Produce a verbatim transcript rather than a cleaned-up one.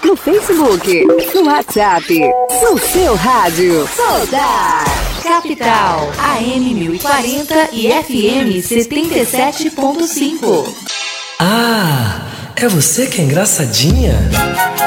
no Facebook, no WhatsApp, no seu rádio. Soldar. Capital, A M mil e quarenta e F M setenta e sete ponto cinco. Ah, é você que é engraçadinha?